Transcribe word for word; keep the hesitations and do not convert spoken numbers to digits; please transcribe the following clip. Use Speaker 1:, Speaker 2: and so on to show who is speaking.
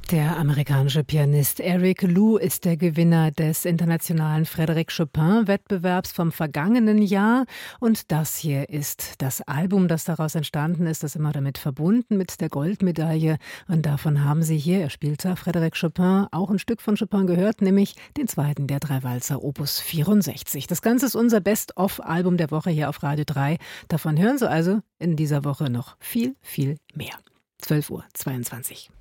Speaker 1: Der amerikanische Pianist Eric Liu ist der Gewinner des internationalen Frédéric Chopin-Wettbewerbs vom vergangenen Jahr. Und das hier ist das Album, das daraus entstanden ist, das immer damit verbunden mit der Goldmedaille. Und davon haben Sie hier, er spielte Frédéric Chopin, auch ein Stück von Chopin gehört, nämlich den zweiten der drei Walzer Opus vierundsechzig. Das Ganze ist unser Best-of-Album der Woche hier auf Radio drei. Davon hören Sie also in dieser Woche noch viel, viel mehr. zwölf Uhr zweiundzwanzig.